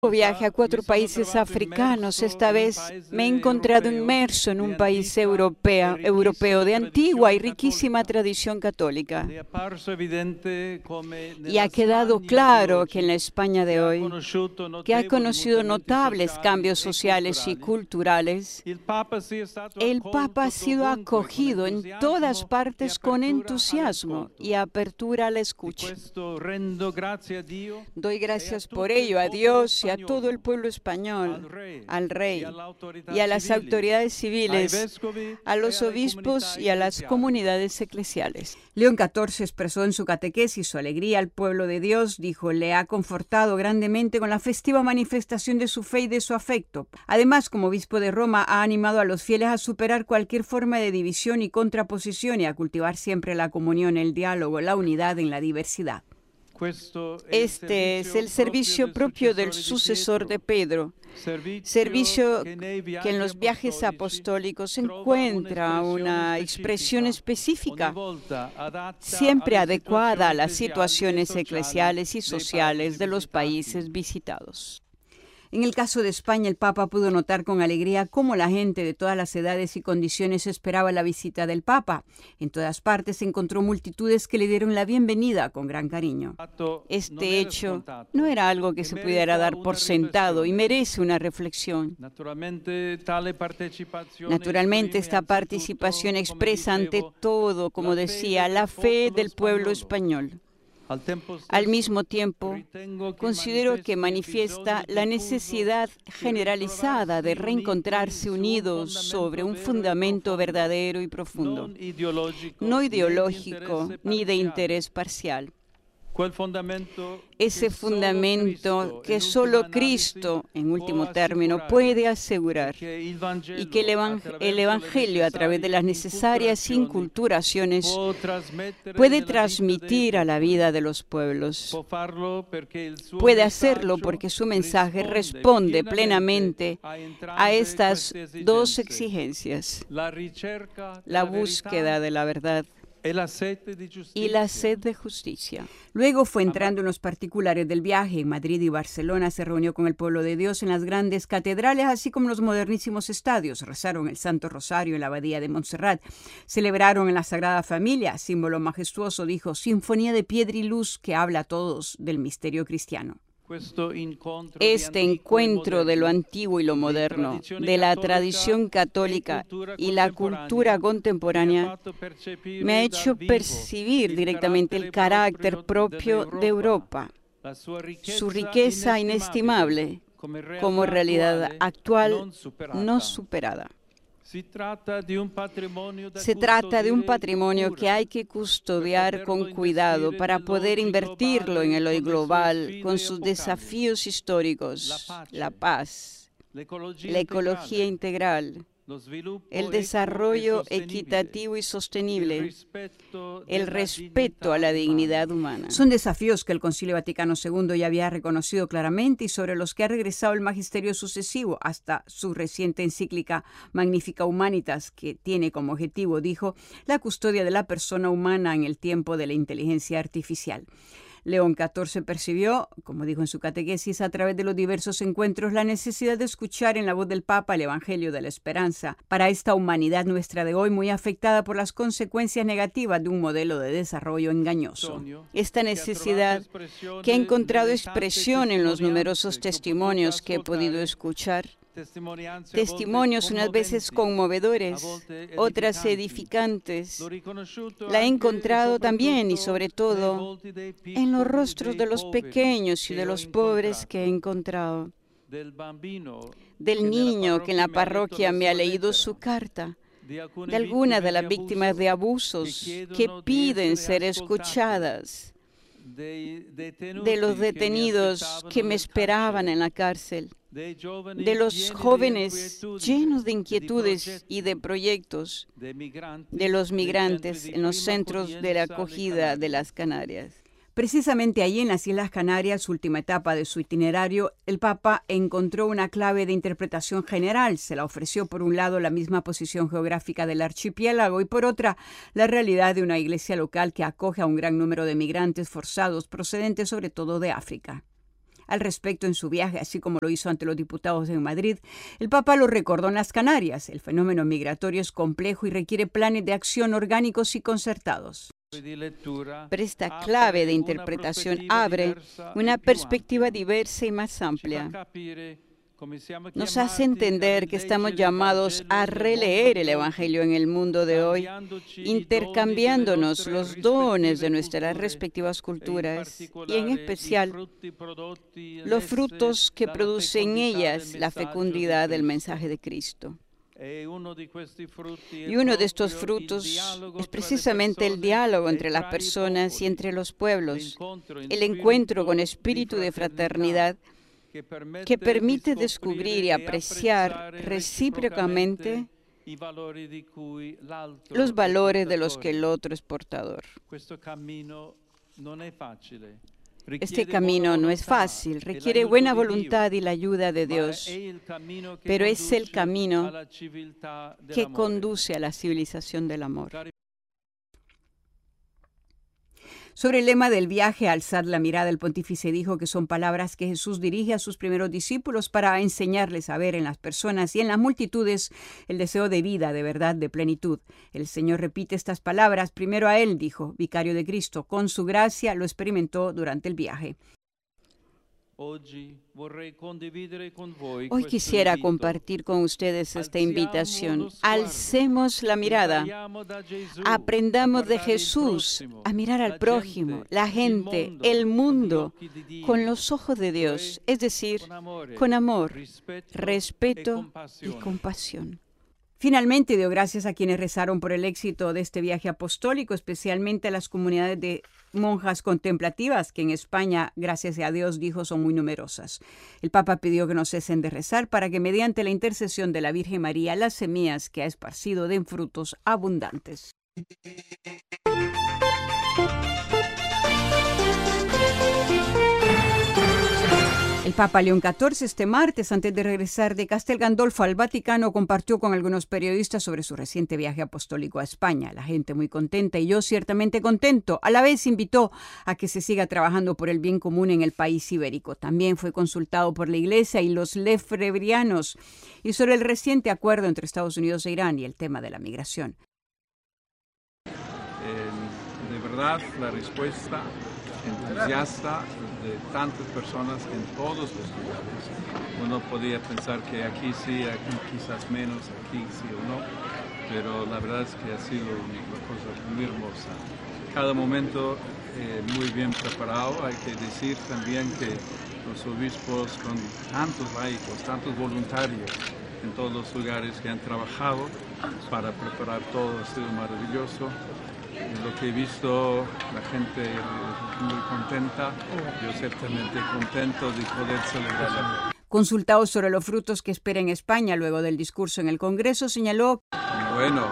Viaje a 4 países africanos. Esta vez me he encontrado inmerso en un país europeo de antigua y riquísima tradición católica. Y ha quedado claro que en la España de hoy, que ha conocido notables cambios sociales y culturales, el Papa ha sido acogido en todas partes con entusiasmo y apertura a la escucha. Doy gracias por ello a Dios y a todo el pueblo español, al rey y a las autoridades civiles, a los obispos y a las comunidades eclesiales. León XIV expresó en su catequesis su alegría al pueblo de Dios. Dijo, le ha confortado grandemente con la festiva manifestación de su fe y de su afecto. Además, como obispo de Roma, ha animado a los fieles a superar cualquier forma de división y contraposición y a cultivar siempre la comunión, el diálogo, la unidad en la diversidad. Este es el servicio propio del sucesor de Pedro, servicio que en los viajes apostólicos encuentra una expresión específica, siempre adecuada a las situaciones eclesiales y sociales de los países visitados. En el caso de España, el Papa pudo notar con alegría cómo la gente de todas las edades y condiciones esperaba la visita del Papa. En todas partes encontró multitudes que le dieron la bienvenida con gran cariño. Este hecho no era algo que se pudiera dar por sentado y merece una reflexión. Naturalmente, esta participación expresa ante todo, como decía, la fe del pueblo español. Al mismo tiempo, considero que manifiesta la necesidad generalizada de reencontrarse unidos sobre un fundamento verdadero y profundo, no ideológico ni de interés parcial. Ese fundamento que solo Cristo, en último término, puede asegurar y que el Evangelio, a través de las necesarias inculturaciones, puede transmitir a la vida de los pueblos. Puede hacerlo porque su mensaje responde plenamente a estas dos exigencias: la búsqueda de la verdad y la sed de justicia. Luego fue entrando en los particulares del viaje. En Madrid y Barcelona se reunió con el pueblo de Dios en las grandes catedrales, así como en los modernísimos estadios. Rezaron el Santo Rosario en la Abadía de Montserrat. Celebraron en la Sagrada Familia, símbolo majestuoso, dijo, sinfonía de piedra y luz que habla a todos del misterio cristiano. Este encuentro de lo antiguo y lo moderno, de la tradición católica y la cultura contemporánea, me ha hecho percibir directamente el carácter propio de Europa, su riqueza inestimable como realidad actual no superada. Se trata de un patrimonio que hay que custodiar con cuidado para poder invertirlo en el hoy global con sus desafíos históricos, la paz, la ecología integral, el desarrollo equitativo y sostenible, el respeto a la dignidad humana. Son desafíos que el Concilio Vaticano II ya había reconocido claramente y sobre los que ha regresado el magisterio sucesivo hasta su reciente encíclica Magnificat Humanitas, que tiene como objetivo, dijo, la custodia de la persona humana en el tiempo de la inteligencia artificial. León XIV percibió, como dijo en su catequesis, a través de los diversos encuentros, la necesidad de escuchar en la voz del Papa el Evangelio de la Esperanza para esta humanidad nuestra de hoy muy afectada por las consecuencias negativas de un modelo de desarrollo engañoso. Esta necesidad, que ha encontrado expresión en los numerosos testimonios que he podido escuchar, testimonios unas veces conmovedores, otras edificantes, la he encontrado también y sobre todo en los rostros de los pequeños y de los pobres que he encontrado, del niño que en la parroquia me ha leído su carta, de algunas de las víctimas de abusos que piden ser escuchadas, de los detenidos que me esperaban en la cárcel, de los jóvenes llenos de inquietudes y de proyectos, de los migrantes en los centros de la acogida de las Canarias. Precisamente allí en las Islas Canarias, última etapa de su itinerario, el Papa encontró una clave de interpretación general. Se la ofreció por un lado la misma posición geográfica del archipiélago y por otra la realidad de una iglesia local que acoge a un gran número de migrantes forzados procedentes sobre todo de África. al respecto en su viaje, así como lo hizo ante los diputados en Madrid. El Papa lo recordó en las Canarias. El fenómeno migratorio es complejo y requiere planes de acción orgánicos y concertados. Pero esta clave de interpretación abre una perspectiva diversa y más amplia. Nos hace entender que estamos llamados a releer el Evangelio en el mundo de hoy, intercambiándonos los dones de nuestras respectivas culturas y en especial los frutos que producen en ellas la fecundidad del mensaje de Cristo. Y uno de estos frutos es precisamente el diálogo entre las personas y entre los pueblos, el encuentro con espíritu de fraternidad que permite descubrir y apreciar recíprocamente los valores de los que el otro es portador. Este camino no es fácil, requiere buena voluntad y la ayuda de Dios, pero es el camino que conduce a la civilización del amor. Sobre el lema del viaje, alzad la mirada, el pontífice dijo que son palabras que Jesús dirige a sus primeros discípulos para enseñarles a ver en las personas y en las multitudes el deseo de vida, de verdad, de plenitud. El Señor repite estas palabras primero a él, dijo, vicario de Cristo. Con su gracia lo experimentó durante el viaje. Hoy quisiera compartir con ustedes esta invitación. Alcemos la mirada, aprendamos de Jesús a mirar al prójimo, la gente, el mundo, con los ojos de Dios, es decir, con amor, respeto y compasión. Finalmente dio gracias a quienes rezaron por el éxito de este viaje apostólico, especialmente a las comunidades de monjas contemplativas, que en España, gracias a Dios, dijo, son muy numerosas. El Papa pidió que no cesen de rezar para que mediante la intercesión de la Virgen María las semillas que ha esparcido den frutos abundantes. El Papa León XIV este martes, antes de regresar de Castel Gandolfo al Vaticano, compartió con algunos periodistas sobre su reciente viaje apostólico a España. La gente muy contenta y yo ciertamente contento. A la vez invitó a que se siga trabajando por el bien común en el país ibérico. También fue consultado por la Iglesia y los lefebvrianos y sobre el reciente acuerdo entre Estados Unidos e Irán y el tema de la migración. De verdad, la respuesta entusiasta de tantas personas en todos los lugares. Uno podía pensar que aquí sí, aquí quizás menos, aquí sí o no, pero la verdad es que ha sido una cosa muy hermosa. Cada momento muy bien preparado. Hay que decir también que los obispos con tantos laicos, tantos voluntarios en todos los lugares que han trabajado para preparar todo ha sido maravilloso. Lo que he visto, la gente muy contenta, yo ciertamente contento de poder celebrarla. Consultado sobre los frutos que espera en España luego del discurso en el Congreso, señaló: Bueno,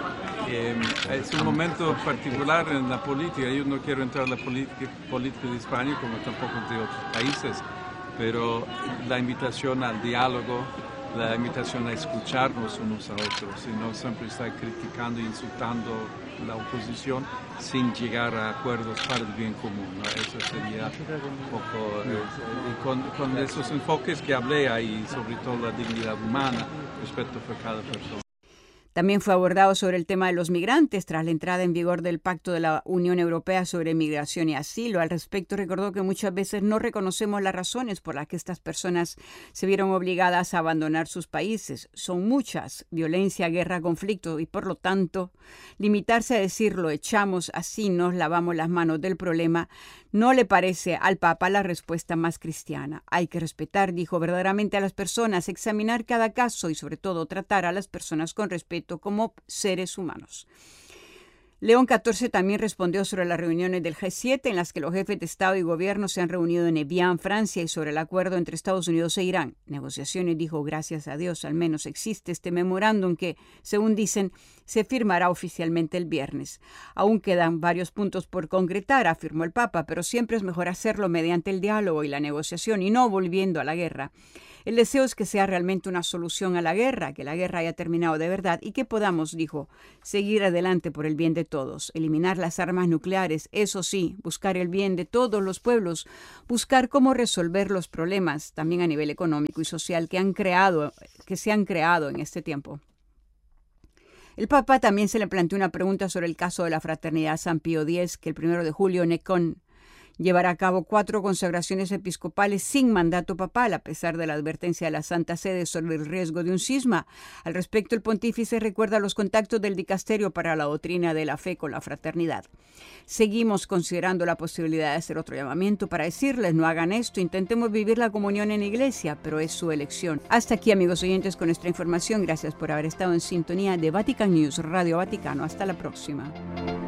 es un momento particular en la política. Yo no quiero entrar en la política de España como tampoco de otros países, pero la invitación al diálogo, la invitación a escucharnos unos a otros y no siempre estar criticando e insultando la oposición sin llegar a acuerdos para el bien común, ¿no? Eso sería un poco, con esos enfoques que hablé ahí, sobre todo la dignidad humana, respeto por cada persona. También fue abordado sobre el tema de los migrantes tras la entrada en vigor del Pacto de la Unión Europea sobre Migración y Asilo. Al respecto, recordó que muchas veces no reconocemos las razones por las que estas personas se vieron obligadas a abandonar sus países. Son muchas: violencia, guerra, conflicto, y por lo tanto, limitarse a decirlo, echamos así, nos lavamos las manos del problema, no le parece al Papa la respuesta más cristiana. Hay que respetar, dijo, verdaderamente a las personas, examinar cada caso y sobre todo tratar a las personas con respeto como seres humanos. León XIV también respondió sobre las reuniones del G7 en las que los jefes de Estado y Gobierno se han reunido en Evian, Francia, y sobre el acuerdo entre Estados Unidos e Irán. Negociaciones, dijo, gracias a Dios, al menos existe este memorándum que, según dicen, se firmará oficialmente el viernes. Aún quedan varios puntos por concretar, afirmó el Papa, pero siempre es mejor hacerlo mediante el diálogo y la negociación y no volviendo a la guerra. El deseo es que sea realmente una solución a la guerra, que la guerra haya terminado de verdad y que podamos, dijo, seguir adelante por el bien de todos, eliminar las armas nucleares, eso sí, buscar el bien de todos los pueblos, buscar cómo resolver los problemas, también a nivel económico y social, que se han creado en este tiempo. El Papa también se le planteó una pregunta sobre el caso de la Fraternidad San Pío X, que el 1 de julio Necón llevará a cabo 4 consagraciones episcopales sin mandato papal, a pesar de la advertencia de la Santa Sede sobre el riesgo de un cisma. Al respecto, el pontífice recuerda los contactos del dicasterio para la doctrina de la fe con la fraternidad. Seguimos considerando la posibilidad de hacer otro llamamiento para decirles, no hagan esto, intentemos vivir la comunión en iglesia, pero es su elección. Hasta aquí, amigos oyentes, con nuestra información. Gracias por haber estado en sintonía de Vatican News, Radio Vaticano. Hasta la próxima.